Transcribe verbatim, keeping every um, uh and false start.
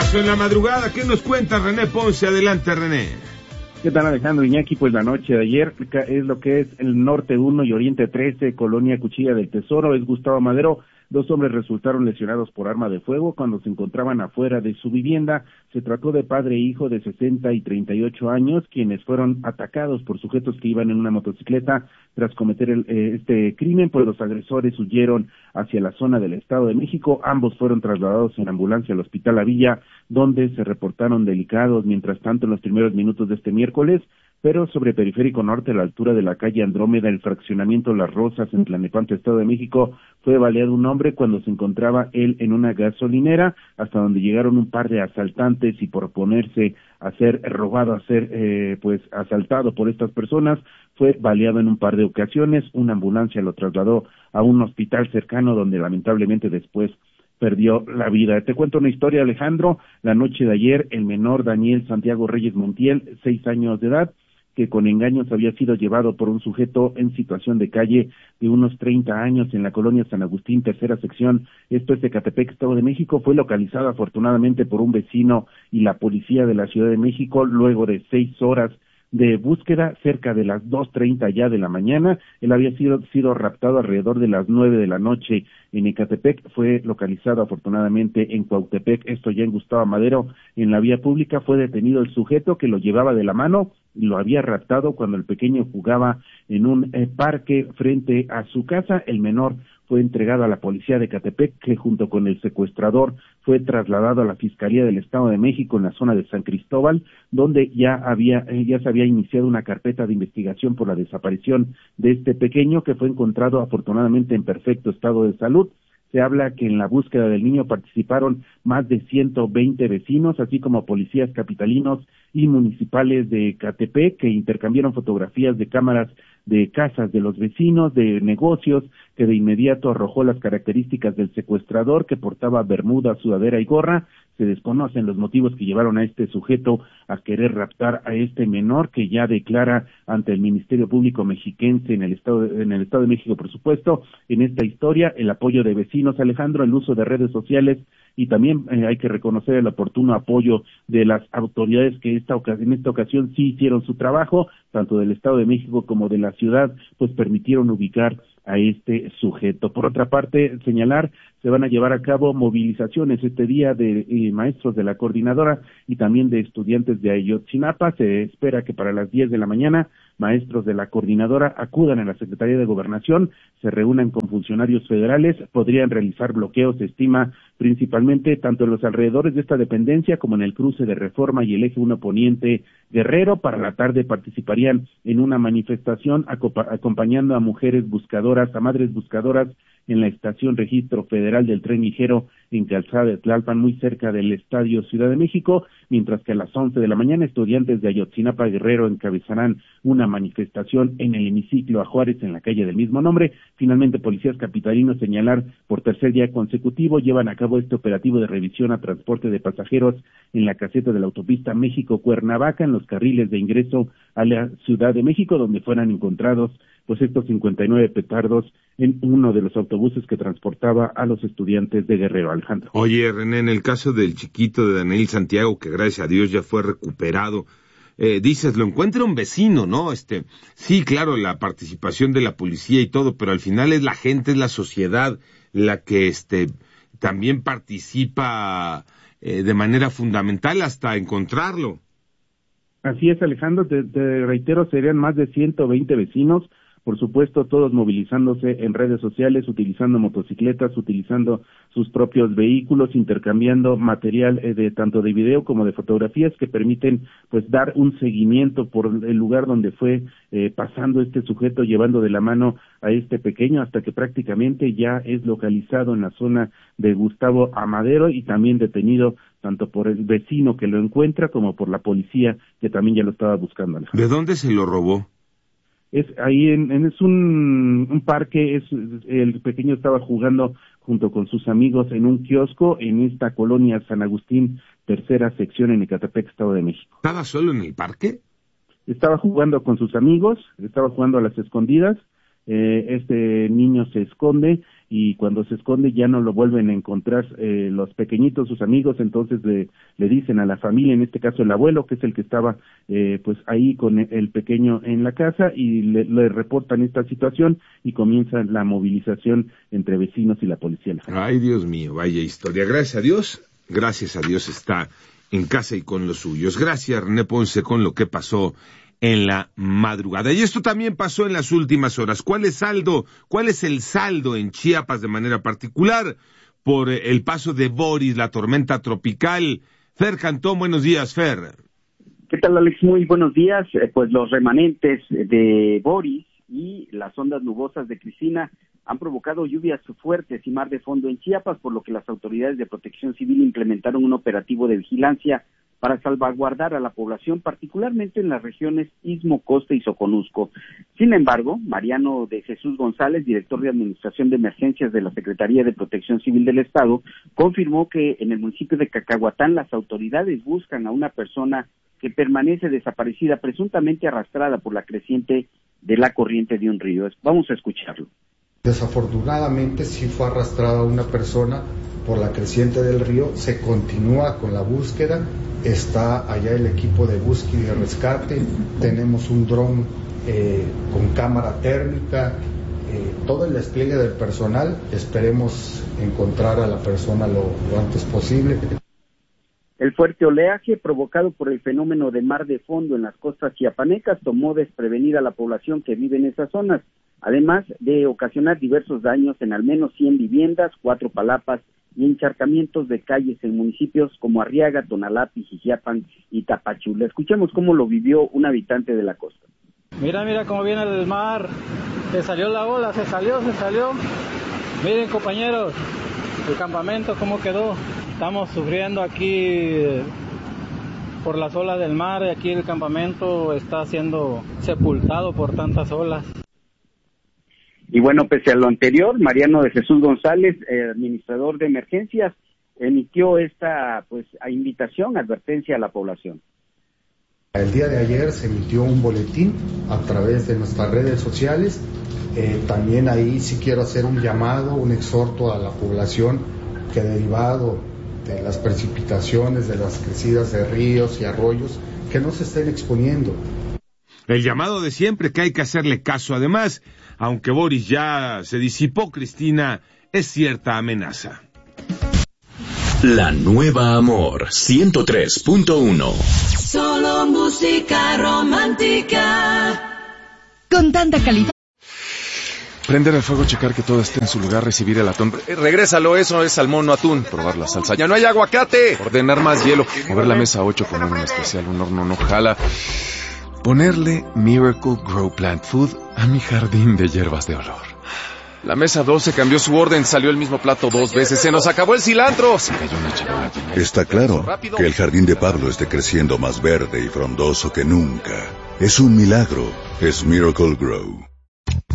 pasó en la madrugada? ¿Qué nos cuenta René Ponce? Adelante, René. ¿Qué tal, Alejandro Iñaki? Pues la noche de ayer es lo que es el Norte uno y Oriente trece, Colonia Cuchilla del Tesoro, es Gustavo Madero. Dos hombres resultaron lesionados por arma de fuego cuando se encontraban afuera de su vivienda. Se trató de padre e hijo de sesenta y treinta y ocho años, quienes fueron atacados por sujetos que iban en una motocicleta. Tras cometer el, eh, este crimen, pues los agresores huyeron hacia la zona del Estado de México. Ambos fueron trasladados en ambulancia al Hospital La Villa, donde se reportaron delicados. Mientras tanto, en los primeros minutos de este miércoles, pero sobre Periférico Norte, a la altura de la calle Andrómeda, el fraccionamiento Las Rosas, en Tlalnepantla, Estado de México, fue baleado un hombre cuando se encontraba él en una gasolinera, hasta donde llegaron un par de asaltantes y por oponerse a ser robado, a ser eh, pues asaltado por estas personas, fue baleado en un par de ocasiones. Una ambulancia lo trasladó a un hospital cercano, donde lamentablemente después perdió la vida. Te cuento una historia, Alejandro. La noche de ayer, el menor Daniel Santiago Reyes Montiel, seis años de edad, que con engaños había sido llevado por un sujeto en situación de calle de unos treinta años en la colonia San Agustín, tercera sección, esto es de Ecatepec, Estado de México, fue localizado afortunadamente por un vecino y la policía de la Ciudad de México luego de seis horas de búsqueda. Cerca de las dos treinta ya de la mañana. Él había sido, sido raptado alrededor de las nueve de la noche en Ecatepec, fue localizado afortunadamente en Cuautepec, esto ya en Gustavo Madero, en la vía pública. Fue detenido el sujeto que lo llevaba de la mano y lo había raptado cuando el pequeño jugaba en un eh, parque frente a su casa. El menor fue entregado a la policía de Ecatepec, que junto con el secuestrador fue trasladado a la Fiscalía del Estado de México en la zona de San Cristóbal, donde ya había eh, ya se había iniciado una carpeta de investigación por la desaparición de este pequeño, que fue encontrado afortunadamente en perfecto estado de salud. Se habla que en la búsqueda del niño participaron más de ciento veinte vecinos, así como policías capitalinos y municipales de Ecatepec, que intercambiaron fotografías de cámaras de casas de los vecinos, de negocios, que de inmediato arrojó las características del secuestrador, que portaba bermuda, sudadera y gorra. Se desconocen los motivos que llevaron a este sujeto a querer raptar a este menor, que ya declara ante el Ministerio Público Mexiquense en el Estado de, en el Estado de México, por supuesto, en esta historia, el apoyo de vecinos, Alejandro, el uso de redes sociales, y también eh, hay que reconocer el oportuno apoyo de las autoridades que esta en esta ocasión sí hicieron su trabajo, tanto del Estado de México como de la ciudad, pues permitieron ubicar a este sujeto. Por otra parte, señalar, se van a llevar a cabo movilizaciones este día de eh, maestros de la coordinadora y también de estudiantes de Ayotzinapa. Se espera que para las diez de la mañana maestros de la coordinadora acudan a la Secretaría de Gobernación, se reúnan con funcionarios federales, podrían realizar bloqueos, se estima, principalmente tanto en los alrededores de esta dependencia como en el cruce de Reforma y el eje uno Poniente Guerrero. Para la tarde participarían en una manifestación acompañando a mujeres buscadoras, a madres buscadoras en la estación Registro Federal del Tren Ligero en Calzada de Tlalpan, muy cerca del Estadio Ciudad de México, mientras que a las once de la mañana estudiantes de Ayotzinapa Guerrero encabezarán una manifestación en el hemiciclo a Juárez en la calle del mismo nombre. Finalmente, policías capitalinos, señalar, por tercer día consecutivo llevan a cabo este operativo de revisión a transporte de pasajeros en la caseta de la autopista México-Cuernavaca, en los carriles de ingreso a la Ciudad de México, donde fueran encontrados pues estos cincuenta y nueve petardos en uno de los autobuses que transportaba a los estudiantes de Guerrero, Alejandro. Oye, René, en el caso del chiquito de Daniel Santiago, que gracias a Dios ya fue recuperado, eh, dices, lo encuentra un vecino, ¿no? Este, sí, claro, la participación de la policía y todo, pero al final es la gente, es la sociedad la que este también participa eh, de manera fundamental hasta encontrarlo. Así es, Alejandro, te, te reitero, serían más de ciento veinte vecinos, por supuesto, todos movilizándose en redes sociales, utilizando motocicletas, utilizando sus propios vehículos, intercambiando material eh, de tanto de video como de fotografías que permiten pues dar un seguimiento por el lugar donde fue eh, pasando este sujeto, llevando de la mano a este pequeño hasta que prácticamente ya es localizado en la zona de Gustavo Amadero y también detenido tanto por el vecino que lo encuentra como por la policía que también ya lo estaba buscando, Alejandro. ¿De dónde se lo robó? Es ahí en, en es un, un parque, es el pequeño estaba jugando junto con sus amigos en un kiosco en esta colonia San Agustín, tercera sección en Ecatepec, Estado de México. ¿Estaba solo en el parque? Estaba jugando con sus amigos, estaba jugando a las escondidas eh, este niño se esconde y cuando se esconde ya no lo vuelven a encontrar eh, los pequeñitos, sus amigos, entonces le, le dicen a la familia, en este caso el abuelo, que es el que estaba eh, pues ahí con el pequeño en la casa, y le, le reportan esta situación y comienza la movilización entre vecinos y la policía. Ay, Dios mío, vaya historia. Gracias a Dios, gracias a Dios está en casa y con los suyos. Gracias, René Ponce, con lo que pasó en la madrugada. Y esto también pasó en las últimas horas. ¿Cuál es saldo? ¿Cuál es el saldo en Chiapas de manera particular por el paso de Boris, la tormenta tropical? Fer Cantón, buenos días, Fer. ¿Qué tal, Alex? Muy buenos días. Eh, pues los remanentes de Boris y las ondas nubosas de Cristina han provocado lluvias fuertes y mar de fondo en Chiapas, por lo que las autoridades de Protección Civil implementaron un operativo de vigilancia para salvaguardar a la población, particularmente en las regiones Istmo, Costa y Soconusco. Sin embargo, Mariano de Jesús González, director de Administración de Emergencias de la Secretaría de Protección Civil del Estado, confirmó que en el municipio de Cacahuatán las autoridades buscan a una persona que permanece desaparecida, presuntamente arrastrada por la creciente de la corriente de un río. Vamos a escucharlo. Desafortunadamente sí fue arrastrada una persona por la creciente del río, se continúa con la búsqueda, está allá el equipo de búsqueda y de rescate, tenemos un dron eh, con cámara térmica, eh, todo el despliegue del personal, esperemos encontrar a la persona lo, lo antes posible. El fuerte oleaje provocado por el fenómeno de mar de fondo en las costas chiapanecas tomó desprevenida a la población que vive en esas zonas, además de ocasionar diversos daños en al menos cien viviendas, cuatro palapas y encharcamientos de calles en municipios como Arriaga, Tonalá, Pijijiapan y Tapachula. Escuchemos cómo lo vivió un habitante de la costa. Mira, mira cómo viene el mar, se salió la ola, se salió, se salió. Miren, compañeros, el campamento cómo quedó. Estamos sufriendo aquí por las olas del mar, y aquí el campamento está siendo sepultado por tantas olas. Y bueno, pese a lo anterior, Mariano de Jesús González, eh, administrador de emergencias, emitió esta pues invitación, advertencia a la población. El día de ayer se emitió un boletín a través de nuestras redes sociales. Eh, también ahí sí quiero hacer un llamado, un exhorto a la población que derivado de las precipitaciones, de las crecidas de ríos y arroyos, que no se estén exponiendo. El llamado de siempre, que hay que hacerle caso. Además, aunque Boris ya se disipó, Cristina es cierta amenaza. La Nueva Amor ciento tres punto uno. Solo música romántica. Con tanta calidad. Prender el fuego, checar que todo esté en su lugar, recibir el atún. Eh, regrésalo, eso es salmón, no atún. Probar la salsa. ¡Ya no hay aguacate! Ordenar más hielo. Mover la mesa ocho, poner un especial, un horno no jala. Ponerle Miracle Grow Plant Food a mi jardín de hierbas de olor. La mesa doce cambió su orden, salió el mismo plato dos veces. ¡Se nos acabó el cilantro! Se cayó una charola. Está claro que el jardín de Pablo esté creciendo más verde y frondoso que nunca. Es un milagro. Es Miracle Grow.